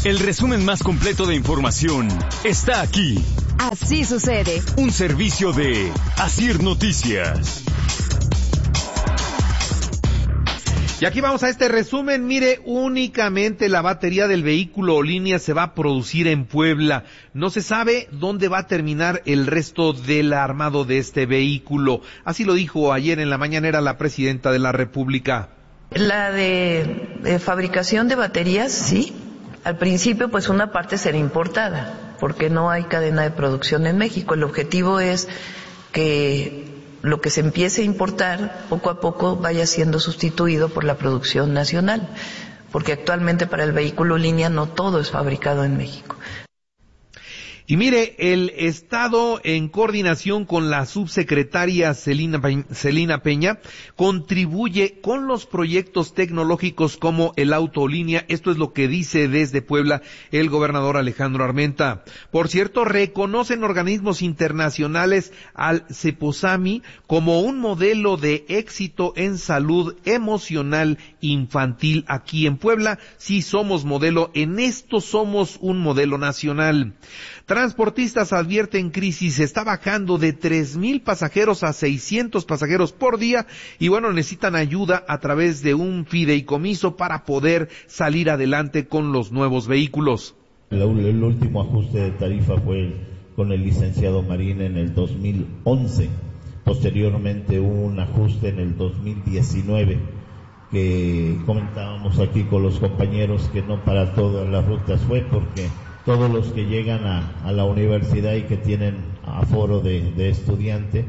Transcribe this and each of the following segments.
El resumen más completo de información está aquí. Así sucede. Un servicio de Asir Noticias. Y aquí vamos a este resumen. Mire, únicamente la batería del vehículo o línea se va a producir en Puebla. No se sabe dónde va a terminar el resto del armado de este vehículo. Así lo dijo ayer en la mañanera la presidenta de la República. La de fabricación de baterías, sí. Al principio, pues una parte será importada, porque no hay cadena de producción en México. El objetivo es que lo que se empiece a importar poco a poco vaya siendo sustituido por la producción nacional, porque actualmente para el vehículo línea no todo es fabricado en México. Y mire, el Estado, en coordinación con la subsecretaria Celina Peña, contribuye con los proyectos tecnológicos como el autolínea. Esto es lo que dice desde Puebla el gobernador Alejandro Armenta. Por cierto, reconocen organismos internacionales al CEPOSAMI como un modelo de éxito en salud emocional infantil aquí en Puebla. Sí somos modelo, en esto somos un modelo nacional. Transportistas advierten crisis, está bajando de 3,000 pasajeros a 600 pasajeros por día y bueno, necesitan ayuda a través de un fideicomiso para poder salir adelante con los nuevos vehículos. El último ajuste de tarifa fue con el licenciado Marín en el 2011, posteriormente hubo un ajuste en el 2019 que comentábamos aquí con los compañeros que no para todas las rutas fue porque todos los que llegan a la universidad y que tienen aforo de estudiante.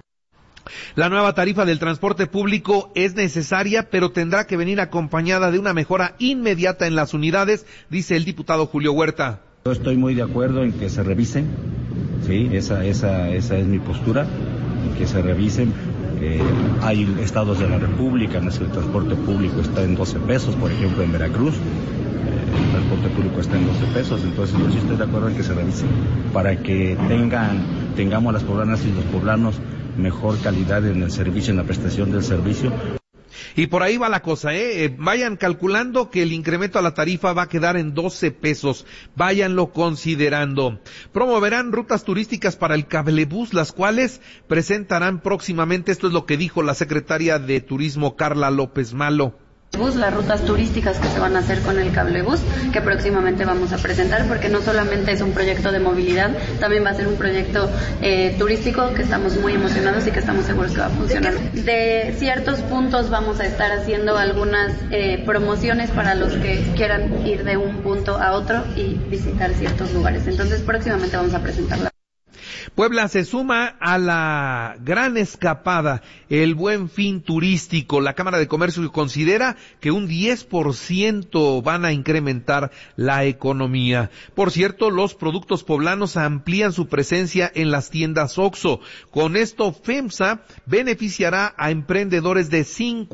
La nueva tarifa del transporte público es necesaria, pero tendrá que venir acompañada de una mejora inmediata en las unidades, dice el diputado Julio Huerta. Yo estoy muy de acuerdo en que se revisen, sí, esa es mi postura, en que se revisen. Hay estados de la República en los que el transporte público está en 12 pesos, por ejemplo en Veracruz. El transporte público está en 12 pesos, entonces yo sí estoy de acuerdo en que se revise para que tengamos las poblanas y los poblanos mejor calidad en el servicio, en la prestación del servicio. Y por ahí va la cosa, vayan calculando que el incremento a la tarifa va a quedar en 12 pesos, váyanlo considerando. Promoverán rutas turísticas para el cablebús, las cuales presentarán próximamente, esto es lo que dijo la secretaria de Turismo Carla López Malo. Las rutas turísticas que se van a hacer con el cablebús, que próximamente vamos a presentar, porque no solamente es un proyecto de movilidad, también va a ser un proyecto turístico que estamos muy emocionados y que estamos seguros que va a funcionar. De ciertos puntos vamos a estar haciendo algunas promociones para los que quieran ir de un punto a otro y visitar ciertos lugares. Entonces próximamente vamos a presentarla. Puebla se suma a la gran escapada, el Buen Fin turístico. La Cámara de Comercio considera que un 10% van a incrementar la economía. Por cierto, los productos poblanos amplían su presencia en las tiendas OXXO. Con esto, FEMSA beneficiará a emprendedores de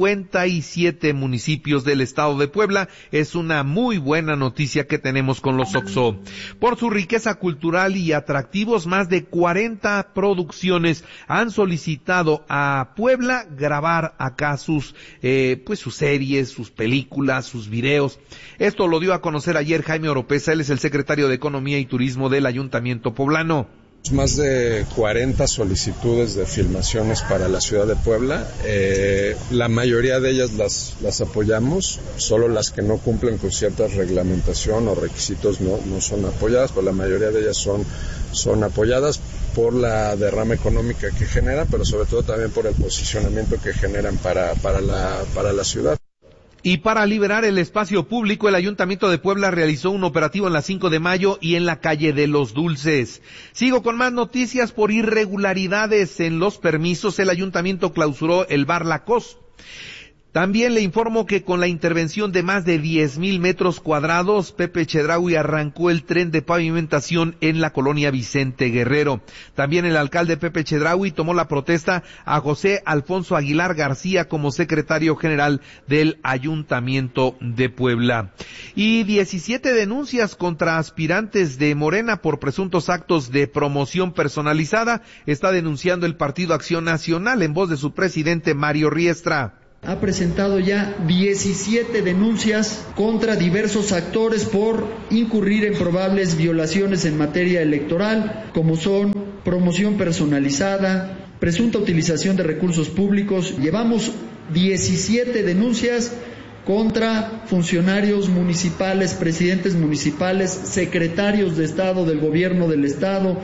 57 municipios del estado de Puebla. Es una muy buena noticia que tenemos con los OXXO. Por su riqueza cultural y atractivos, más de 40 producciones han solicitado a Puebla grabar acá sus series, sus películas, sus videos. Esto lo dio a conocer ayer Jaime Oropesa, él es el secretario de Economía y Turismo del Ayuntamiento poblano. Más de 40 solicitudes de filmaciones para la ciudad de Puebla. La mayoría de ellas las apoyamos, solo las que no cumplen con cierta reglamentación o requisitos no son apoyadas, pero la mayoría de ellas son apoyadas por la derrama económica que generan, pero sobre todo también por el posicionamiento que generan para la ciudad. Y para liberar el espacio público, el Ayuntamiento de Puebla realizó un operativo en la 5 de mayo y en la calle de los Dulces. Sigo con más noticias por irregularidades en los permisos. El Ayuntamiento clausuró el bar La Cos. También le informo que con la intervención de más de 10,000 metros cuadrados, Pepe Chedraui arrancó el tren de pavimentación en la colonia Vicente Guerrero. También el alcalde Pepe Chedraui tomó la protesta a José Alfonso Aguilar García como secretario general del Ayuntamiento de Puebla. Y 17 denuncias contra aspirantes de Morena por presuntos actos de promoción personalizada está denunciando el Partido Acción Nacional en voz de su presidente Mario Riestra. Ha presentado ya 17 denuncias contra diversos actores por incurrir en probables violaciones en materia electoral, como son promoción personalizada, presunta utilización de recursos públicos. Llevamos 17 denuncias contra funcionarios municipales, presidentes municipales, secretarios de Estado del Gobierno del Estado.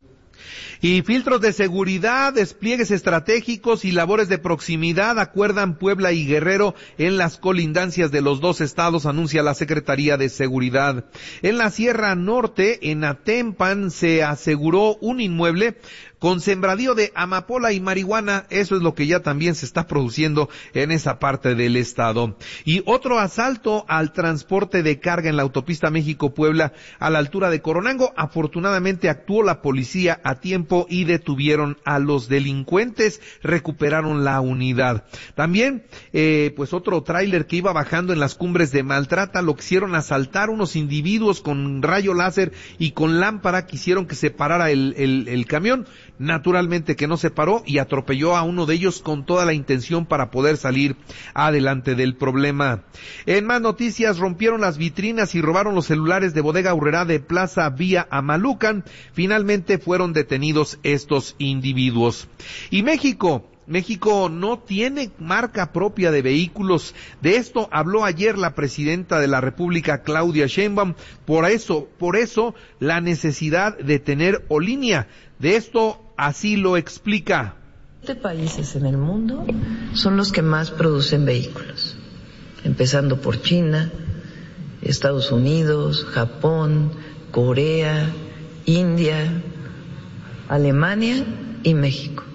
Y filtros de seguridad, despliegues estratégicos y labores de proximidad acuerdan Puebla y Guerrero en las colindancias de los dos estados, anuncia la Secretaría de Seguridad. En la Sierra Norte, en Atempan, se aseguró un inmueble con sembradío de amapola y marihuana. Eso es lo que ya también se está produciendo en esa parte del estado. Y otro asalto al transporte de carga en la autopista México-Puebla a la altura de Coronango. Afortunadamente actuó la policía a tiempo y detuvieron a los delincuentes, recuperaron la unidad. También, pues otro tráiler que iba bajando en las cumbres de Maltrata, lo quisieron asaltar unos individuos con rayo láser y con lámpara, quisieron que se parara el camión. Naturalmente que no se paró y atropelló a uno de ellos con toda la intención para poder salir adelante del problema. En más noticias, rompieron las vitrinas y robaron los celulares de Bodega Aurrerá de Plaza Vía Amalucan. Finalmente fueron detenidos estos individuos. Y México no tiene marca propia de vehículos. De esto habló ayer la presidenta de la República, Claudia Sheinbaum. Por eso, la necesidad de tener Olinia. De esto así lo explica. 7 países en el mundo son los que más producen vehículos, empezando por China, Estados Unidos, Japón, Corea, India, Alemania y México.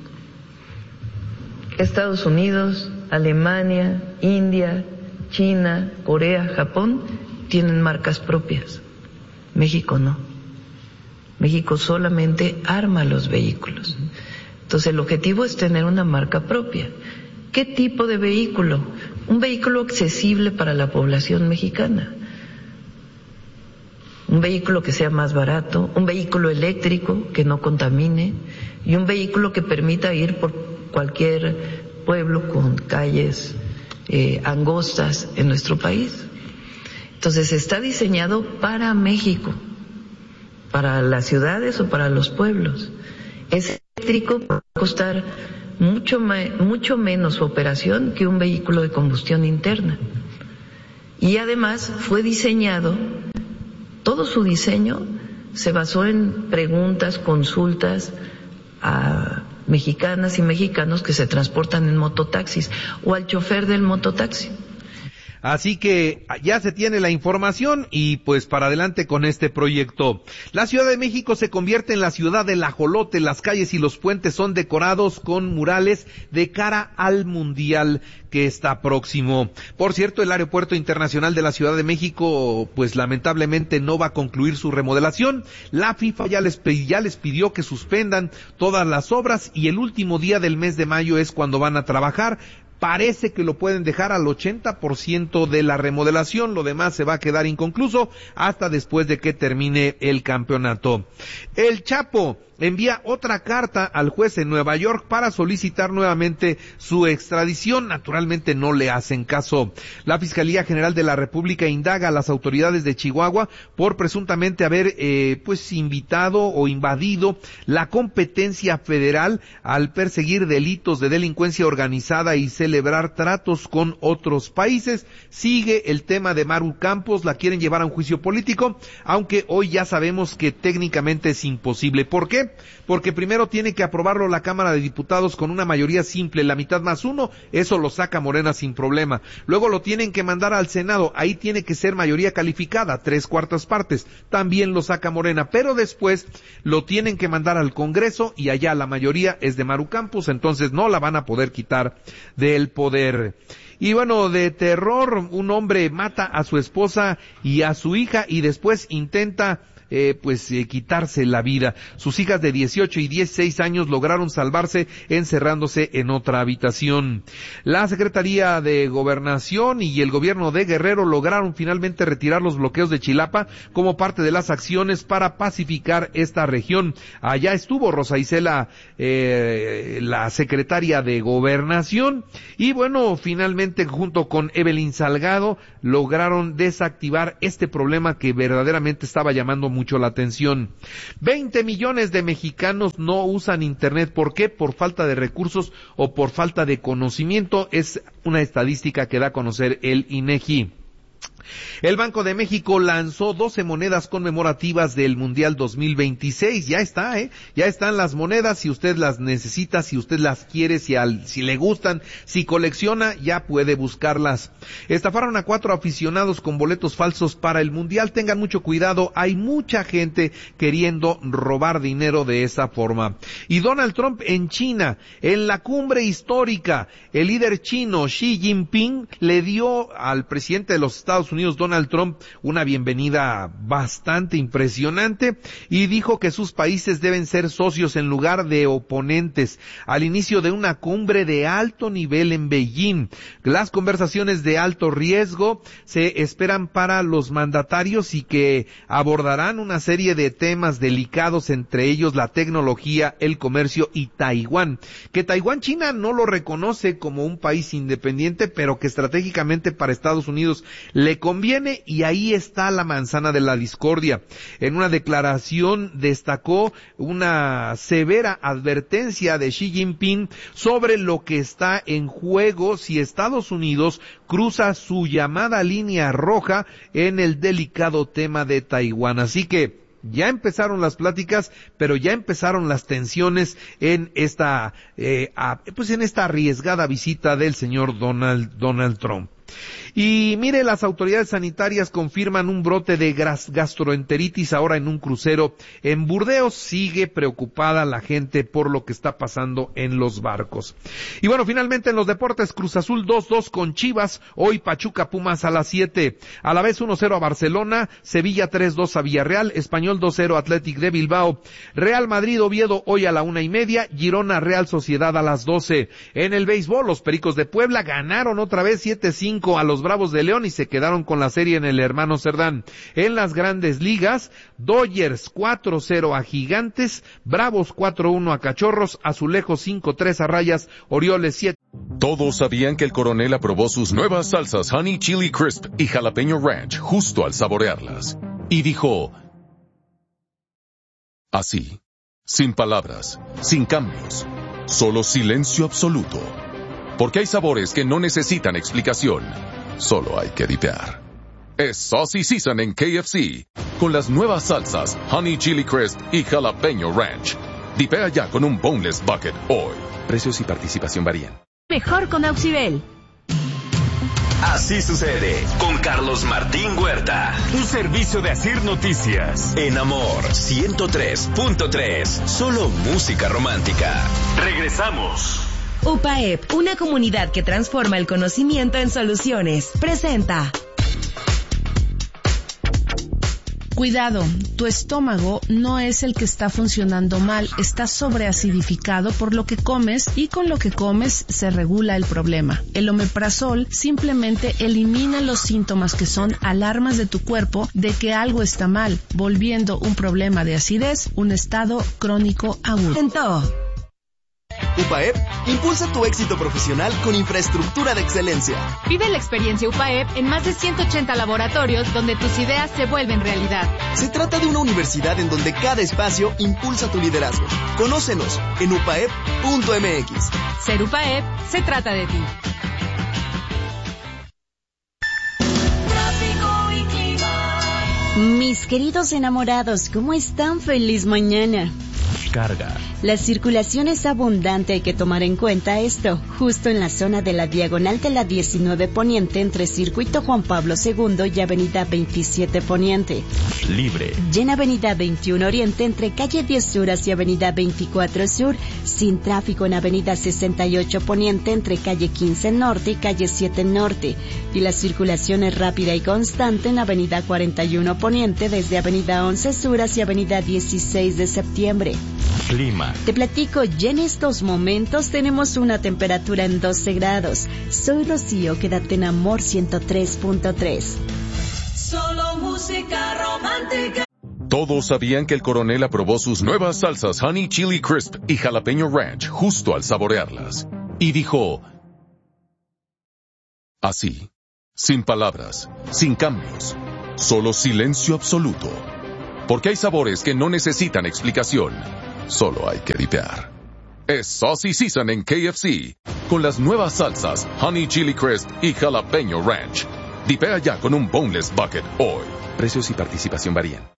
Estados Unidos, Alemania, India, China, Corea, Japón tienen marcas propias. México no. México solamente arma los vehículos. Entonces el objetivo es tener una marca propia. ¿Qué tipo de vehículo? Un vehículo accesible para la población mexicana. Un vehículo que sea más barato, un vehículo eléctrico que no contamine y un vehículo que permita ir por cualquier pueblo con calles angostas en nuestro país. Entonces está diseñado para México, para las ciudades o para los pueblos. Es eléctrico, va a costar mucho menos su operación que un vehículo de combustión interna. Y además fue diseñado, todo su diseño se basó en preguntas, consultas a mexicanas y mexicanos que se transportan en mototaxis o al chofer del mototaxi. Así que ya se tiene la información y pues para adelante con este proyecto. La Ciudad de México se convierte en la ciudad del ajolote. Las calles y los puentes son decorados con murales de cara al Mundial que está próximo. Por cierto, el Aeropuerto Internacional de la Ciudad de México pues lamentablemente no va a concluir su remodelación. La FIFA ya les pidió que suspendan todas las obras y el último día del mes de mayo es cuando van a trabajar. Parece que lo pueden dejar al 80% de la remodelación, lo demás se va a quedar inconcluso hasta después de que termine el campeonato. El Chapo envía otra carta al juez en Nueva York para solicitar nuevamente su extradición. Naturalmente no le hacen caso. La Fiscalía General de la República indaga a las autoridades de Chihuahua por presuntamente haber invitado o invadido la competencia federal al perseguir delitos de delincuencia organizada y celebrar tratos con otros países. Sigue el tema de Maru Campos, la quieren llevar a un juicio político, aunque hoy ya sabemos que técnicamente es imposible. ¿Por qué? Porque primero tiene que aprobarlo la Cámara de Diputados con una mayoría simple, la mitad más uno, eso lo saca Morena sin problema. Luego lo tienen que mandar al Senado, ahí tiene que ser mayoría calificada, 3/4 partes, también lo saca Morena, pero después lo tienen que mandar al Congreso y allá la mayoría es de Maru Campos, entonces no la van a poder quitar del poder. Y bueno, de terror, un hombre mata a su esposa y a su hija y después intenta quitarse la vida. Sus hijas de 18 y 16 años lograron salvarse encerrándose en otra habitación. La Secretaría de Gobernación y el gobierno de Guerrero lograron finalmente retirar los bloqueos de Chilapa como parte de las acciones para pacificar esta región. Allá estuvo Rosa Isela, la secretaria de Gobernación, y bueno, finalmente junto con Evelyn Salgado lograron desactivar este problema que verdaderamente estaba llamando mucho la atención. 20 millones de mexicanos no usan internet. ¿Por qué? Por falta de recursos o por falta de conocimiento. Es una estadística que da a conocer el INEGI. El Banco de México lanzó 12 monedas conmemorativas del Mundial 2026. Ya está, ya están las monedas. Si usted las necesita, si usted las quiere, si le gustan, si colecciona, ya puede buscarlas. Estafaron a 4 aficionados con boletos falsos para el Mundial. Tengan mucho cuidado, hay mucha gente queriendo robar dinero de esa forma. Y Donald Trump en China, en la cumbre histórica, el líder chino Xi Jinping le dio al presidente de los Estados Unidos, Donald Trump, una bienvenida bastante impresionante y dijo que sus países deben ser socios en lugar de oponentes al inicio de una cumbre de alto nivel en Beijing. Las conversaciones de alto riesgo se esperan para los mandatarios y que abordarán una serie de temas delicados, entre ellos la tecnología, el comercio y Taiwán. Que Taiwán, China no lo reconoce como un país independiente, pero que estratégicamente para Estados Unidos le conviene, y ahí está la manzana de la discordia. En una declaración destacó una severa advertencia de Xi Jinping sobre lo que está en juego si Estados Unidos cruza su llamada línea roja en el delicado tema de Taiwán. Así que ya empezaron las pláticas, pero ya empezaron las tensiones en esta arriesgada visita del señor Donald Trump. Y mire, las autoridades sanitarias confirman un brote de gastroenteritis ahora en un crucero en Burdeos. Sigue preocupada la gente por lo que está pasando en los barcos. Y bueno, finalmente en los deportes, Cruz Azul 2-2 con Chivas, hoy Pachuca Pumas a las 7, a la vez 1-0 a Barcelona, Sevilla 3-2 a Villarreal, Español 2-0 Athletic de Bilbao, Real Madrid Oviedo hoy a la 1:30, Girona Real Sociedad a las 12. En el béisbol, los Pericos de Puebla ganaron otra vez 7-5 a los Bravos de León y se quedaron con la serie en el Hermano Cerdán. En las Grandes Ligas, Dodgers 4-0 a Gigantes, Bravos 4-1 a Cachorros, Azulejos 5-3 a Rayas, Orioles 7. Todos sabían que el coronel aprobó sus nuevas salsas Honey Chili Crisp y Jalapeño Ranch justo al saborearlas. Y dijo, así, sin palabras, sin cambios, solo silencio absoluto. Porque hay sabores que no necesitan explicación, solo hay que dipear. Es Saucy Season en KFC, con las nuevas salsas Honey Chili Crisp y Jalapeño Ranch. Dipea ya con un Boneless Bucket hoy. Precios y participación varían. Mejor con Auxibel. Así sucede con Carlos Martín Huerta. Un servicio de Asir Noticias. En Amor 103.3. Solo música romántica. Regresamos. UPAEP, una comunidad que transforma el conocimiento en soluciones. Presenta. Cuidado, tu estómago no es el que está funcionando mal, está sobreacidificado por lo que comes y con lo que comes se regula el problema. El omeprazol simplemente elimina los síntomas que son alarmas de tu cuerpo de que algo está mal, volviendo un problema de acidez un estado crónico agudo. UPAEP impulsa tu éxito profesional con infraestructura de excelencia. Vive la experiencia UPAEP en más de 180 laboratorios donde tus ideas se vuelven realidad. Se trata de una universidad en donde cada espacio impulsa tu liderazgo. Conócenos en upaep.mx. Ser UPAEP se trata de ti. Mis queridos enamorados, ¿cómo están? Feliz mañana. Carga. La circulación es abundante, hay que tomar en cuenta esto, justo en la zona de la diagonal de la 19 Poniente entre Circuito Juan Pablo II y Avenida 27 Poniente. Libre. Y en Avenida 21 Oriente entre Calle 10 Sur hacia Avenida 24 Sur, sin tráfico en Avenida 68 Poniente entre Calle 15 Norte y Calle 7 Norte. Y la circulación es rápida y constante en Avenida 41 Poniente desde Avenida 11 Sur hacia Avenida 16 de septiembre. Clima. Te platico, ya en estos momentos tenemos una temperatura en 12 grados. Soy Rocío, quédate en Amor 103.3. Solo música romántica. Todos sabían que el coronel aprobó sus nuevas salsas Honey Chili Crisp y Jalapeño Ranch justo al saborearlas. Y dijo, así, sin palabras, sin cambios, solo silencio absoluto. Porque hay sabores que no necesitan explicación, solo hay que dipear. Es Saucy Season en KFC, con las nuevas salsas Honey Chili Crisp y Jalapeño Ranch. Dipea ya con un Boneless Bucket hoy. Precios y participación varían.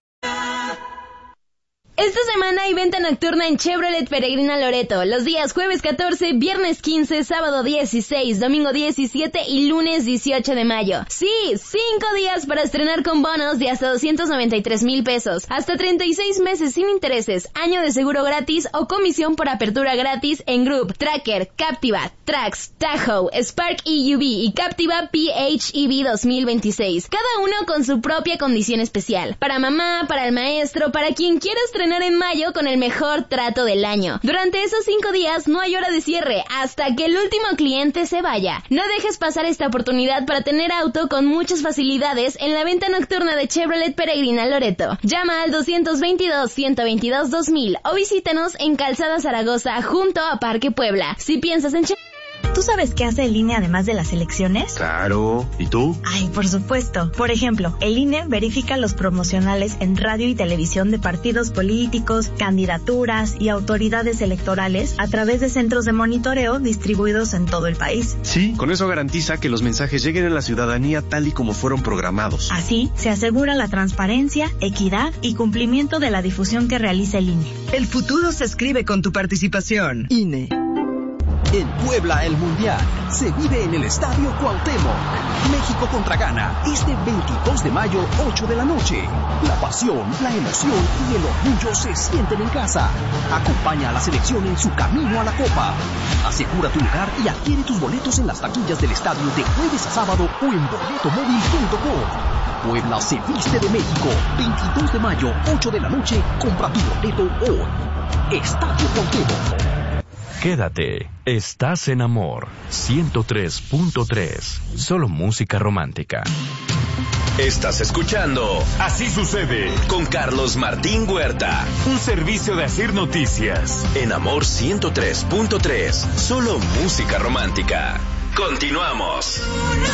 Esta semana hay venta nocturna en Chevrolet Peregrina Loreto, los días jueves 14, viernes 15, sábado 16, domingo 17 y lunes 18 de mayo. Sí, 5 días para estrenar con bonos de hasta 293,000 pesos, hasta 36 meses sin intereses, año de seguro gratis o comisión por apertura gratis en Group, Tracker, Captiva, Trax, Tahoe, Spark EUV y Captiva PHEV 2026. Cada uno con su propia condición especial. Para mamá, para el maestro, para quien quiera estrenar en mayo con el mejor trato del año. Durante esos 5 días no hay hora de cierre hasta que el último cliente se vaya. No dejes pasar esta oportunidad para tener auto con muchas facilidades en la venta nocturna de Chevrolet Peregrina Loreto. Llama al 222-122-2000 o visítanos en Calzada Zaragoza junto a Parque Puebla. Si piensas en ¿Tú sabes qué hace el INE además de las elecciones? Claro. ¿Y tú? Ay, por supuesto. Por ejemplo, el INE verifica los promocionales en radio y televisión de partidos políticos, candidaturas y autoridades electorales a través de centros de monitoreo distribuidos en todo el país. Sí, con eso garantiza que los mensajes lleguen a la ciudadanía tal y como fueron programados. Así, se asegura la transparencia, equidad y cumplimiento de la difusión que realiza el INE. El futuro se escribe con tu participación. INE. En Puebla, el Mundial se vive en el Estadio Cuauhtémoc. México contra Ghana, este 22 de mayo, 8 de la noche. La pasión, la emoción y el orgullo se sienten en casa. Acompaña a la selección en su camino a la Copa. Asegura tu lugar y adquiere tus boletos en las taquillas del estadio de jueves a sábado o en boletomóvil.com. Puebla se viste de México. 22 de mayo, 8 de la noche. Compra tu boleto hoy. Estadio Cuauhtémoc. Quédate, estás en Amor 103.3, solo música romántica. Estás escuchando Así Sucede con Carlos Martín Huerta. Un servicio de Asir Noticias. En Amor 103.3, solo música romántica. Continuamos.